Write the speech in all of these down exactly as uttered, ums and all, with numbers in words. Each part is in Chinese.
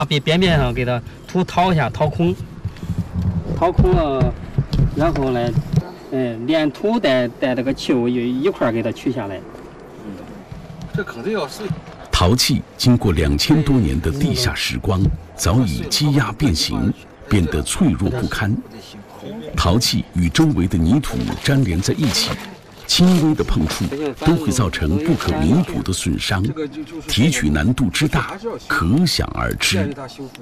边边边上给它土掏一下，掏空，掏空了，然后呢，哎，连土带带这个球一一块儿给它取下来。 嗯，这肯定要碎。 陶器经过两千多年的地下时光，早已积压变形，变得脆弱不堪。陶器与周围的泥土粘连在一起，轻微的碰触都会造成不可弥补的损伤，提取难度之大，可想而知。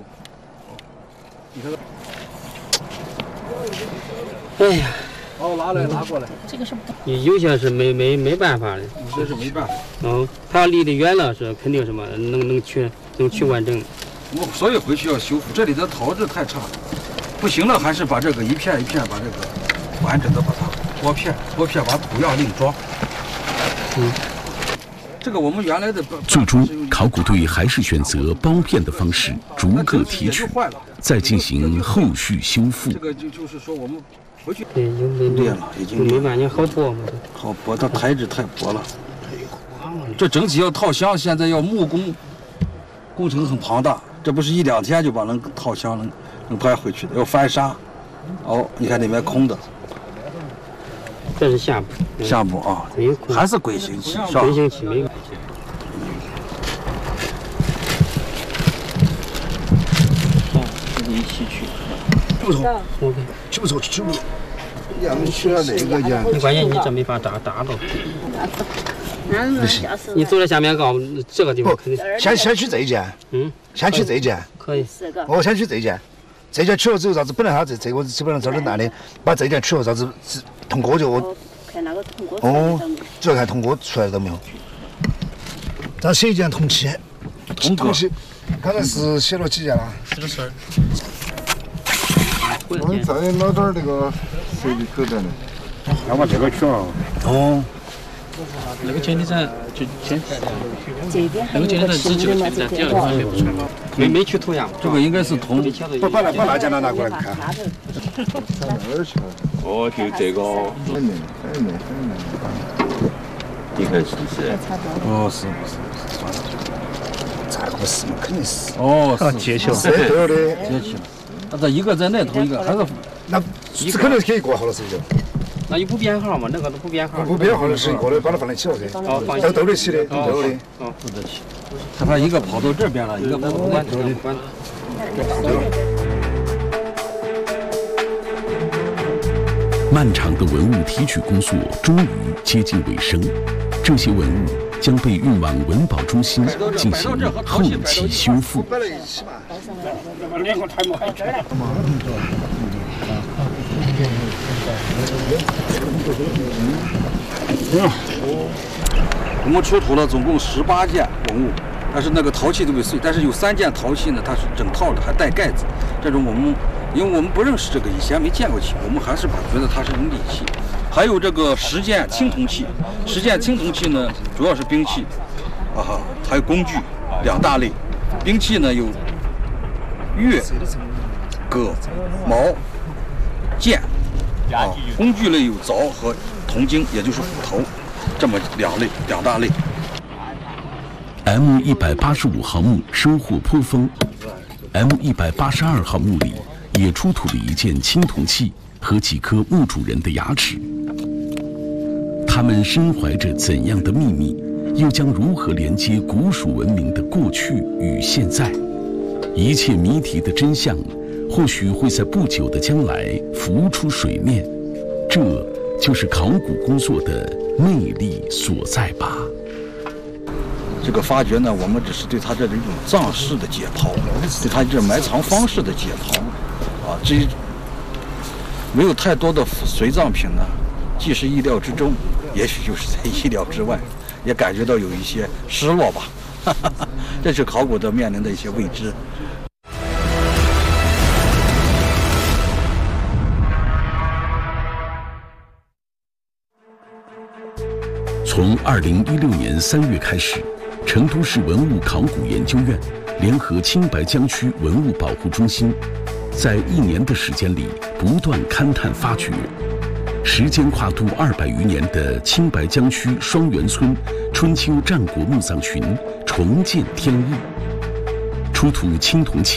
哎呀， 哦，拿来拿过来。 这个是不？ 有些是没没没办法的， 这是没办法。 嗯，它要离得远了是肯定什么能能取能取完整。 我所以回去要修复，这里的陶质太差了，不行了还是把这个一片一片把这个完整的把它剥片，剥片把土样另装。嗯，这个我们原来的最终考古队还是选择剥片的方式逐个提取，再进行后续修复。 这个就就是说我们回去对，有没裂了，已经没办法，好薄嘛。 好薄，它材质太薄了。这整体要套箱，现在要木工，工程很庞大，这不是一两天就把能套箱能能搬回去的，要翻砂。哦，你看里面空的。 这是下部， 下部啊，还是轨形器，是吧？ 轨形器没有。好，这个一起取。 不错 ，OK， 取不错，取不错。要么取了那个去。 你关键你这没法打打到。 不行， 你走到下面告这个地方肯定。 先先取这一件，嗯，先取这一件。 可以。 我先取这一件，这件取了之后，啥子？本来它这这个基本上这儿烂的，把这一件取了，啥子？铜锅就。 看那个铜锅。 哦，主要看铜锅出来了没有？咱写一件铜器，铜器，刚才是写了几件了？ 写了十二。 我们再拿点那个水的口袋呢， 要把这个取了。 哦。 那个前提咱就先， 这边那个前提咱只就在第二个方面不出来，没没取图样， 这个应该是铜。 把把那把那件拿拿过来看。 哪儿去了？ 哦，就这个。 很嫩，很嫩，很嫩。 你看是不是？ 哦，是不是？ 这个是嘛，肯定是。 哦，是接起了。是对了的。 接起了。那这一个在那头，一个还是那这可能可以过好了，是不是？ 那有不编号嘛？那个都不编号。 不编号的是一个的，把它放在起了噻。 哦，放都都得起的，都的。 哦，都得起。 他把一个跑到这边了，一个跑到那边了。 漫长的文物提取工作终于接近尾声，这些文物将被运往文保中心进行后期修复。 我们出土了总共十八件文物，但是那个陶器都被碎，但是有三件陶器呢，它是整套的，还带盖子。这种我们，因为我们不认识这个，以前没见过器，我们还是把觉得它是人力器。还有这个十件青铜器，十件青铜器呢，主要是兵器，啊哈，还有工具两大类。兵器呢有钺、戈、矛、剑，啊，工具类有凿和铜精，也就是斧头，这么两类两大类。 M 一百八十五号墓收获颇丰 ，M 一百八十二号墓里也出土了一件青铜器和几颗墓主人的牙齿。他们身怀着怎样的秘密，又将如何连接古蜀文明的过去与现在？一切谜题的真相，或许会在不久的将来浮出水面。这就是考古工作的魅力所在吧。 这个发掘呢，我们只是对它这一种葬式的解剖，对它这埋藏方式的解剖，啊，至于没有太多的随葬品呢，既是意料之中，也许就是在意料之外，也感觉到有一些失落吧。哈哈哈，这是考古的面临的一些未知。 从二零一六年三月开始，成都市文物考古研究院联合青白江区文物保护中心，在一年的时间里不断勘探发掘，时间跨度二百余年的青白江区双元村春秋战国墓葬群重见天日，出土青铜器。